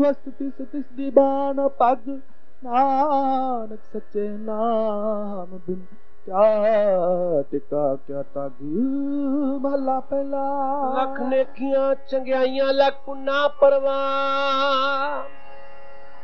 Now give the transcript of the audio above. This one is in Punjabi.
ਤਿਸ ਤਿਸ ਦੀ ਬਾਣ ਪੱਗ, ਨਾਨਕ ਸੱਚੇ ਨਾਮ ਬਿਨ ਕਿਆ ਟਿਕਾ ਕਿਆ ਤਗ। ਮਹਲਾ ਪਹਿਲਾ। ਲੱਖ ਨੇਕੀਆਂ ਚੰਗਿਆਈਆਂ ਲੱਖ ਪੁੰਨਾ ਪਰਵਾਨ,